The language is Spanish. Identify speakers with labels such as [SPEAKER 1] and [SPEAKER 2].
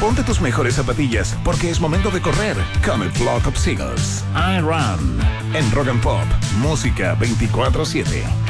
[SPEAKER 1] Ponte tus mejores zapatillas, porque es momento de correr con el Flock of Seagulls. I Run. En Rock and Pop, música 24/7.